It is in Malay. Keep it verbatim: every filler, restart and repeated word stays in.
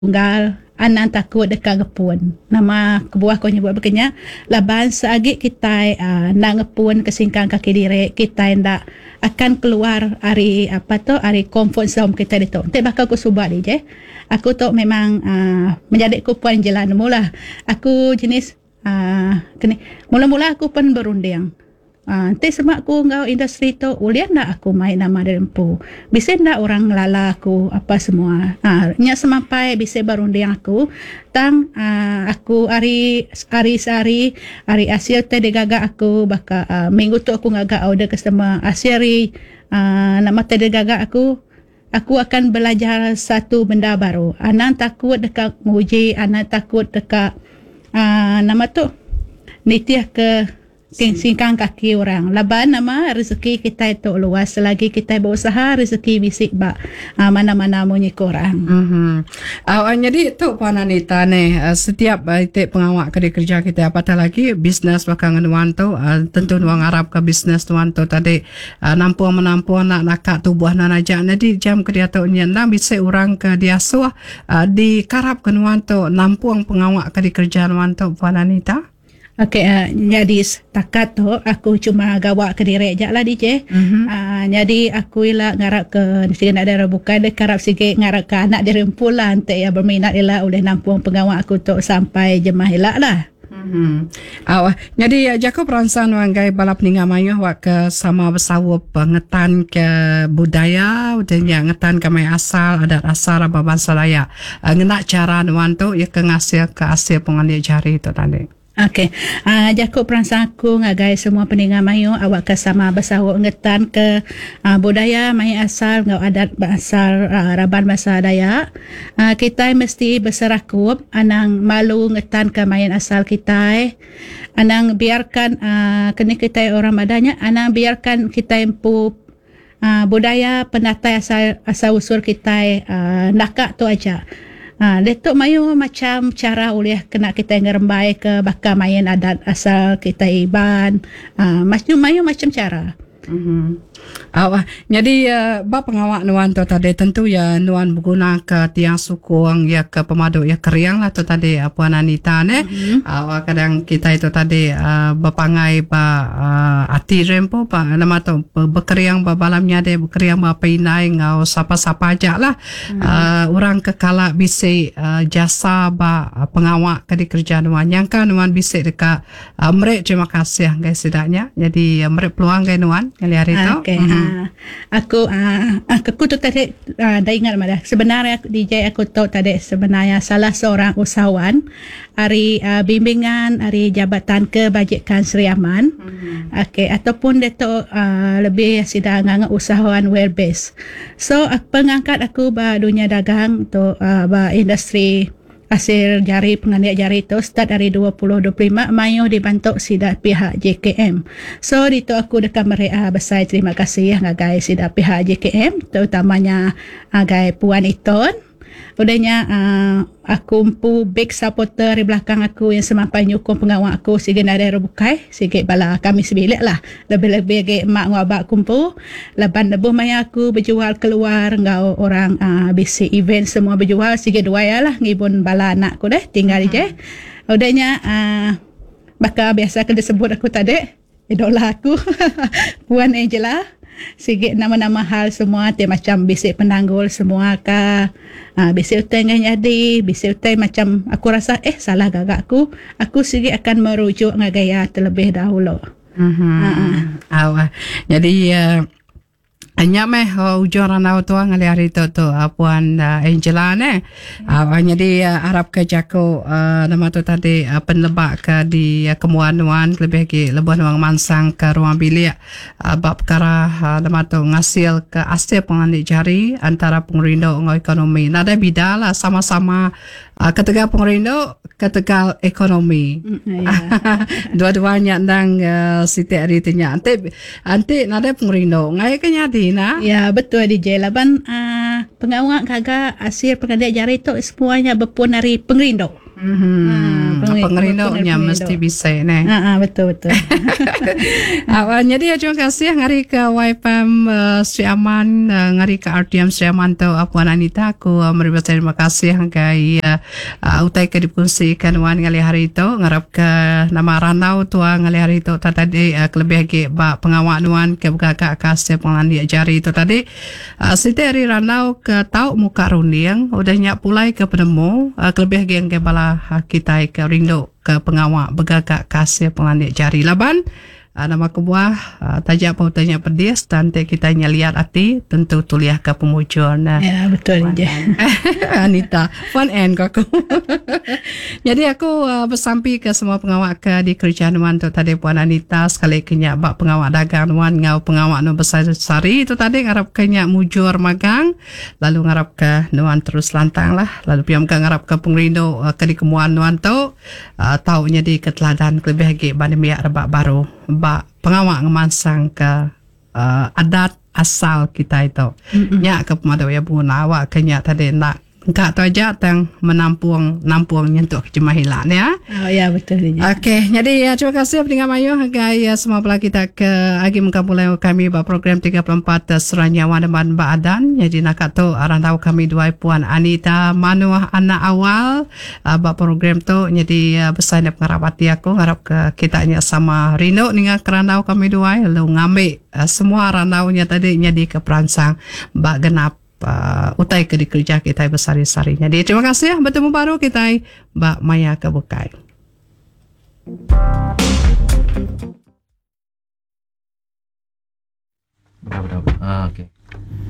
tunggal anan takut dekat ngepun. Nama kebuah ko nyebut begenya laban seagi kita uh, nak ngepun ke singkang kaki diri kita ndak akan keluar hari apa tu hari comfort zone kita itu. Nanti bakal aku subak dia je. Aku tu memang uh, menjadi ku puan jalan mula. Aku jenis uh, kini mula-mula aku pun berunding. Ah, nanti sebab aku ngau industri tu ulian dah aku main nama rempu. Bisa ndak orang lala aku apa semua. Ah, nya semampai bisa berunding aku tang ah, aku hari hari sehari hari hasil teh degaga aku baka ah, minggu tu aku ngaga order customer asyari ah, nama teh degaga aku aku akan belajar satu benda baru. Anan takut dekat nguji, anan takut dekat ah, nama tu nitiah ke singkang kaki orang. Laban nama rezeki kita itu luas. Selagi kita berusaha, rezeki bisik bak uh, mana-mana munyi korang. Mm-hmm. Uh, jadi tu Puan Anita ni, uh, setiap uh, itik pengawak kerja kerja kita, apatah lagi bisnes belakangan nuan tu, uh, tentu nuang Arab ke bisnes nuan tu tadi, uh, nampuan menampuan nak nakak tubuh nan ajak. Jadi jam kerja tu nyenda bisa orang ke diasuh, uh, di karab ke nuan tu, nampuan pengawak kerja kerja nuan tu Puan Anita? Okey, uh, jadi setakat tu aku cuma gawak ke diri aja lah D J. Mm-hmm. Uh, jadi aku ialah ngarap ke sikit nak ada bukan dia karap sikit ngarap ke anak dia rempul lah nanti ya berminat ialah oleh nampung pengawak aku tu sampai jemah elak lah. Mm-hmm. Uh, jadi uh, Jakob peransang wanggai balap ninga mayuh wak ke sama bersawa pengetan ke budaya dan yang ngetan ke mai asal adat asal apa bangsa Dayak. Uh, ngenak cara nuan tu ya ke ngasil ke asil pengalir jari tu tadi. Okey, uh, Jakob peransang aku ngagai semua pendengar mayu awak kesama bersahut ngetan ke uh, budaya mai asal ngau adat asal uh, Raban bahasa Dayak. Uh, kita mesti berserakup anang malu ngetan ke main asal kita. Anang biarkan uh, kena kita orang badanya, anang biarkan kita empu uh, budaya penatai asal asal usul kita uh, nakak tu aja. Ha, letuk mayu macam cara oleh kena kita ngerembai ke bakal main adat asal kita iban. Ha, macam mayu macam cara. Mm-hmm. Awak, jadi uh, bab pengawak nuan tu tadi tentu ya nuan berguna ke tiang sukung ya ke pemadu ya keriang lah tu tadi uh, Puan Anita ne. Mm-hmm. Awak kadang kita itu tadi uh, berpangai ba uh, ati rempo ba nama tu berkeriang ba balamnya de berkeriang ba pinai ngau sapa-sapa aja lah. Mm-hmm. Uh, orang kekala bisi uh, jasa ba uh, pengawak ke di kerja nuan yang kan nuan bisi dekat uh, merek terima kasih guys sedaknya. Jadi uh, merek peluang guys nuan kali hari tu. Okay. Mm-hmm. Uh, aku uh, aku tu tadi uh, dah ingat madah. Sebenarnya D J aku tahu tadi sebenarnya salah seorang usahawan hari uh, bimbingan hari Jabatan Kebajikan Seri Aman. Mm-hmm. Okey, ataupun dia tu uh, lebih sidang nganga usahawan well based. So uh, pengangkat aku ba dunia dagang tu uh, ba industri hasil jari penganiak jari itu start dari dua puluh dua puluh lima Mayu dibantu sida pihak J K M. So itu aku dekat mereka besar terima kasih ngagai sida pihak J K M terutamanya ngagai Puan Iton. Udahnya uh, aku empu big supporter di belakang aku yang semampai nyukung pengawak aku sikit ada rebukai sikit bala kami sebilik lah lebih-lebih ke emak ngabak kumpu leban lebuh maya aku berjual keluar ngau orang uh, bisi event semua berjual sikit dua ya lah ngibun bala anak aku deh tinggal hmm. je udahnya uh, bakal biasa kena sebut aku tadi idola aku Puan Angela sikit nama-nama hal semua dia macam bisik penanggul semua ka ha, bisik utai dengan jadi bisik utai macam aku rasa eh salah gagak aku aku sikit akan merujuk dengan gaya terlebih dahulu. Mm-hmm. Uh-uh. Jadi uh, hanya meh uh, ujung ranau tu ngali hari tu tu uh, Puan uh, Angela ne. Uh, jadi uh, Arab ke Jako uh, nama tu tadi uh, penlebak ke di uh, kemuanuan lebih ke lebih nuang mansang ke ruang bilik uh, bab perkara uh, nama tu ngasil ke asil pengandik jari antara pengerindo ngau ekonomi. Nada bida lah sama-sama uh, ketegal pengerindo ketegal ekonomi. Mm, yeah. Dua-duanya ndang uh, siti hari tinya. Ante ante nada pengerindo ngai ke nyadi na? Ya betul D J laban uh, pengawak kagak hasil pengandik jari itu semuanya berpun dari pengerindo. Hmm, pengerindoknya mesti bisa nih. Ah, ah, betul betul. Awal jadi terima kasih ngari ke Y P M uh, Sri Aman, uh, ngari ke R T M Sri Aman tu Puan Anita, aku uh, meribas terima kasih hanggai uh, uh, utai ke dipungsikan wan ngali hari itu ngarap ke nama ranau tu ngali hari itu tadi uh, kelebih ke ba pengawak nuan ke buka ke kasih pengelan dia jari itu tadi uh, siti hari ranau ke tau muka runding udah nyak pulai ke penemu uh, kelebih ke yang ke bala uh, kita ke rindu ke pengawak begagak kasih pengelan dia jari laban. Uh, nama kebuah uh, tajak pau tanya pedis nanti kita lihat hati tentu tuliah ke pemujuan uh, Ya betul je. Anita fun end aku. Jadi aku uh, bersampi ke semua pengawak ke di kerjaan wan tu tadi Puan Anita sekali kenya bak pengawak dagang wan ngau pengawak no besar sari itu tadi ngarap kenya mujur magang lalu ngarap ke nuan terus lantang lah lalu piam ke ngarap ke pengrindo uh, ke di kemuan nuan tu uh, taunya di keteladan lebih lagi banding rebak baru ba pengawak ngemansang ke uh, adat asal kita itu. Mm-hmm. Nya ke pemadawaya bunga awak kenya tadi nak engkak tu aja tang menampung nampung nyentuh jemahilan ya. Oh ya betul je. Okey, jadi ya terima kasih pendengar Mayu hagai ya semua pula kita ke agi mengkampulai kami ba program tiga puluh empat Seranya Wanaman Baadan. Jadi nak tu arang tahu kami dua Puan Anita Manuah anak awal uh, ba program tu jadi uh, besar nak ngarapati aku ngarap ke kitanya sama Rino ninga keranau kami dua lalu ngambil uh, semua ranaunya tadi jadi ke peransang ba genap Uh, utai ke dikerja kita besar-besar. Jadi terima kasih bertemu baru kita Mbak Maya Kebukai. Berapa berapa? Ah, okey.